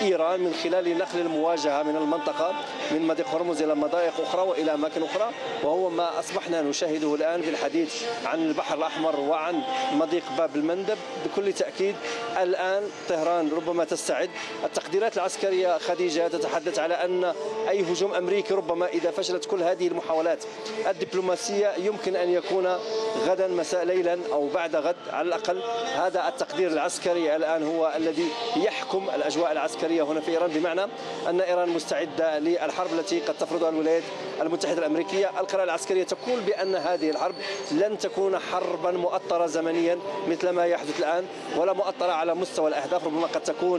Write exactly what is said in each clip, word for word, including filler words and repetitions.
إيران من خلال نقل المواجهة من المنطقة من مضيق هرمز إلى مضائق أخرى وإلى أماكن أخرى، وهو ما أصبحنا نشاهده الآن بالحديث عن البحر الأحمر وعن مضيق باب المندب. بكل تأكيد الآن طهران ربما تستعد. التقديرات العسكرية خديجة تتحدث على أن أي هجوم أمريكي ربما إذا فشلت كل هذه المحاولات الدبلوماسية يمكن أن يكون غدا مساء ليلا أو بعد غد على الأقل. هذا التقدير العسكري الآن هو الذي يحكم الأجواء العسكرية هنا في إيران، بمعنى أن إيران مستعدة للحرب التي قد تفرضها الولايات المتحدة الأمريكية. القراءة العسكرية تقول بأن هذه الحرب لن تكون حربا مؤطرة زمنيا مثل ما يحدث الآن، ولا مؤطرة على مستوى الأهداف، ربما قد تكون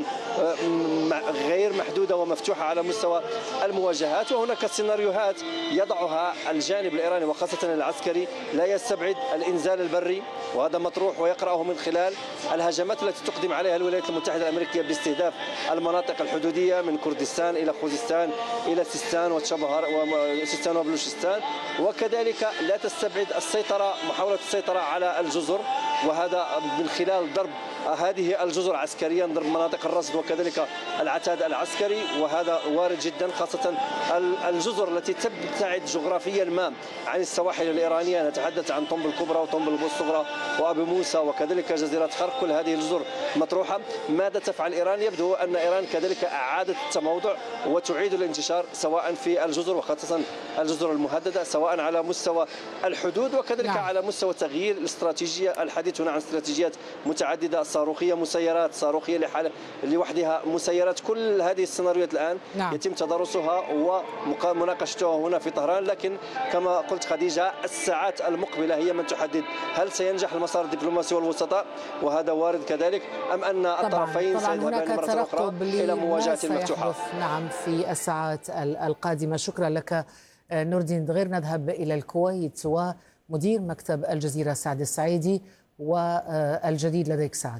غير محدودة ومفتوحة على مستوى المواجهات. وهناك سيناريوهات يضعها الجانب الإيراني وخاصة العسكري لا يستبعد الإنزال البري، وهذا مطروح ويقرأه من خلال الهجمات التي تقدم عليها الولايات المتحدة الأمريكية باستهداف المناطق الحدودية من كردستان إلى خوزستان إلى سيستان وتشابهار وسيستان وبلوشستان. وكذلك لا تستبعد السيطرة محاولة السيطرة على الجزر، وهذا من خلال ضرب هذه الجزر عسكريا، ضرب مناطق الرصد وكذلك العتاد العسكري، وهذا وارد جدا خاصة الجزر التي تبتعد جغرافيا ما عن السواحل الإيرانية. نتحدث عن طنب الكبرى وطنب الصغرى وأبي موسى وكذلك جزيرة خرق، كل هذه الجزر مطروحة. ماذا تفعل إيران؟ يبدو أن إيران كذلك أعادت التموضع وتعيد الانتشار سواء في الجزر وخاصة الجزر المهددة، سواء على مستوى الحدود وكذلك نعم. على مستوى تغيير الاستراتيجية. الحديث هنا عن استراتيجيات متعددة، صاروخية، مسيرات صاروخية لحال لوحدها، مسيرات، كل هذه السيناريوهات الآن نعم. يتم تدارسها ومناقشتها هنا في طهران. لكن كما قلت خديجة الساعات المقبلة هي من تحدد هل سينجح المسار الدبلوماسي والوسطاء، وهذا وارد كذلك، أم أن الطرفين سيذهبان مرة أخرى إلى مواجهة مفتوحة. نعم في الساعات القادمة. شكرا لك نور الدين دغير. نذهب إلى الكويت ومدير مكتب الجزيرة سعد السعيدي، والجديد لديك سعد.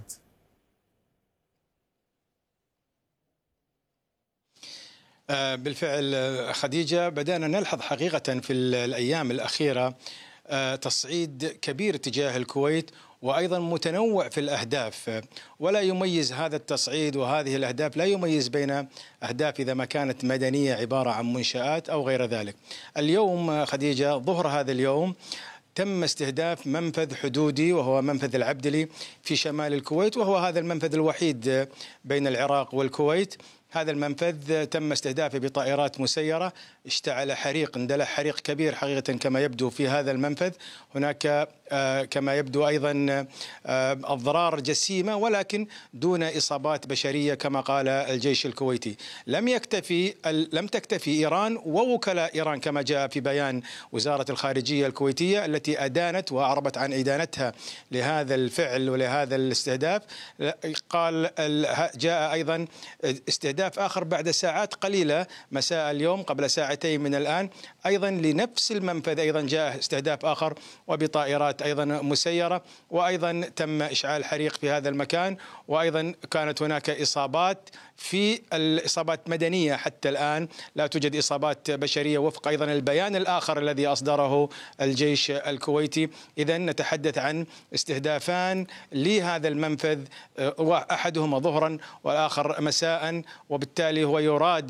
بالفعل خديجة، بدأنا نلحظ حقيقة في الأيام الأخيرة تصعيد كبير تجاه الكويت وأيضا متنوع في الأهداف، ولا يميز هذا التصعيد وهذه الأهداف لا يميز بين أهداف إذا ما كانت مدنية عبارة عن منشآت أو غير ذلك. اليوم خديجة ظهر هذا اليوم تم استهداف منفذ حدودي وهو منفذ العبدلي في شمال الكويت، وهو هذا المنفذ الوحيد بين العراق والكويت. هذا المنفذ تم استهدافه بطائرات مسيرة، اشتعل حريق، اندلع حريق كبير حقيقة كما يبدو في هذا المنفذ. هناك كما يبدو أيضا أضرار جسيمة ولكن دون إصابات بشرية كما قال الجيش الكويتي. لم يكتفي لم تكتفي إيران ووكلاء إيران كما جاء في بيان وزارة الخارجية الكويتية التي أدانت وأعربت عن إدانتها لهذا الفعل ولهذا الاستهداف. قال جاء أيضا استهداف آخر بعد ساعات قليلة مساء اليوم قبل ساعتين من الآن أيضا لنفس المنفذ، أيضا جاء استهداف آخر وبطائرات أيضا مسيرة، وأيضا تم إشعال حريق في هذا المكان، وأيضا كانت هناك إصابات في الإصابات مدنية. حتى الآن لا توجد إصابات بشرية وفق أيضا البيان الآخر الذي أصدره الجيش الكويتي. إذا نتحدث عن استهدافان لهذا المنفذ، أحدهما ظهرا والآخر مساء، وبالتالي هو يراد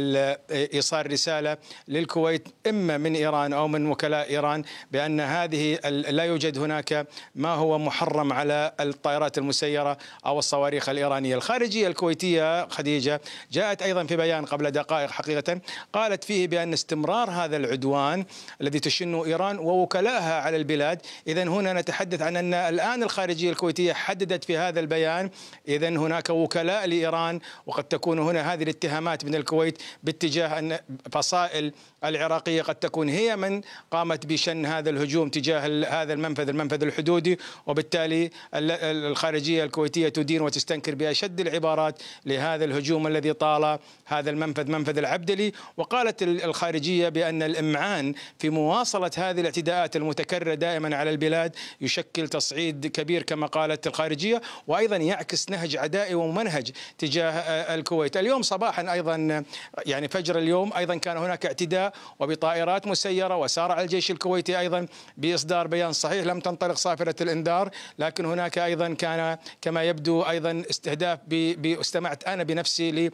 بإيصال رسالة للكويت إما من إيران أو من وكلاء إيران بأن هذه لا يوجد هناك ما هو محرم على الطائرات المسيرة أو الصواريخ الإيرانية. الخارجية الكويتية خديجة جاءت أيضا في بيان قبل دقائق حقيقة قالت فيه بأن استمرار هذا العدوان الذي تشنه إيران ووكلائها على البلاد، إذا هنا نتحدث عن أن الآن الخارجية الكويتية حددت في هذا البيان إذا هناك وكلاء لإيران، وقد تكون هنا هذه الاتهامات من الكويت باتجاه أن فصائل العراقية قد تكون هي من قامت بشن هذا الهجوم تجاه هذا المنفذ المنفذ الحدودي، وبالتالي الخارجية الكويتية تدين وتستنكر بأشد العبارات لهذا الهجوم الذي طال هذا المنفذ منفذ العبدلي. وقالت الخارجية بأن الإمعان في مواصلة هذه الاعتداءات المتكررة دائما على البلاد يشكل تصعيد كبير كما قالت الخارجية، وأيضا يعكس نهج عدائي ومنهج تجاه الكويت. اليوم صباحا أيضا يعني فجر اليوم أيضا كان هناك اعتداء وبطائرات مسيرة، وسارع الجيش الكويتي أيضا بإصدار بيان صحيح لم تنطلق صافرة الإنذار، لكن هناك أيضا كان كما يبدو أيضا استهداف. استمعت أنا بنفسي